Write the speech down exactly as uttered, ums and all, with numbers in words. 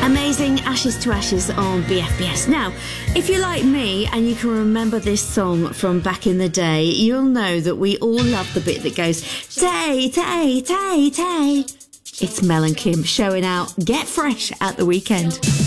Amazing, Ashes to Ashes on B F B S. Now, if you're like me and you can remember this song from back in the day, you'll know that we all love the bit that goes, Tay, Tay, Tay, Tay. It's Mel and Kim showing out Get Fresh at the weekend.